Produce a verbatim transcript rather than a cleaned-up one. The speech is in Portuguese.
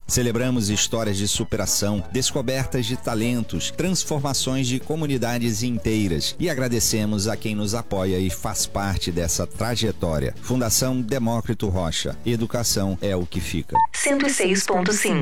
Celebramos histórias de superação, descobertas de talentos, transformações de comunidades inteiras e agradecemos a quem nos apoia e faz parte dessa trajetória. Fundação Demócrito Rocha. Educação é o que fica. cento e seis ponto cinco